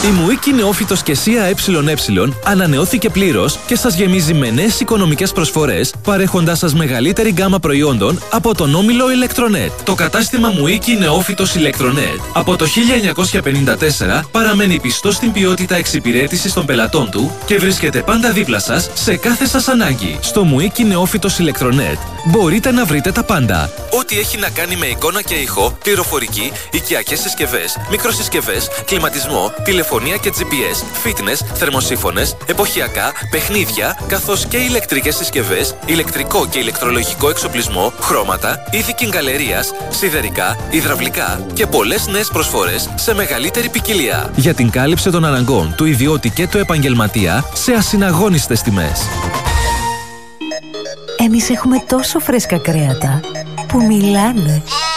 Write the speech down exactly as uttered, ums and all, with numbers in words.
Η Μουίκη Νεόφυτος και Σία ΕΕ ανανεώθηκε πλήρως και σας γεμίζει με νέες οικονομικές προσφορές, παρέχοντάς σας μεγαλύτερη γκάμα προϊόντων από τον όμιλο Electronet. Το κατάστημα Μουίκη Νεόφυτος Electronet από το χίλια εννιακόσια πενήντα τέσσερα παραμένει πιστό στην ποιότητα εξυπηρέτησης των πελατών του και βρίσκεται πάντα δίπλα σας σε κάθε σας ανάγκη. Στο Μουίκη Νεόφυτος Electronet μπορείτε να βρείτε τα πάντα. Ό,τι έχει να κάνει με εικόνα και ήχο, πληροφορική, οικιακές συσκευές, μικροσυσκευές, κλιματισμό, τηλεφωνία και τζι πι ες, fitness, θερμοσύφωνες, εποχιακά, παιχνίδια, καθώς και ηλεκτρικές συσκευές, ηλεκτρικό και ηλεκτρολογικό εξοπλισμό, χρώματα, είδη κιγκαλερίας, σιδερικά, υδραυλικά και πολλές νέες προσφορές σε μεγαλύτερη ποικιλία. Για την κάλυψη των αναγκών του ιδιώτη και του επαγγελματία σε ασυναγώνιστες τιμές. Εμείς έχουμε τόσο φρέσκα κρέατα που μιλάνε.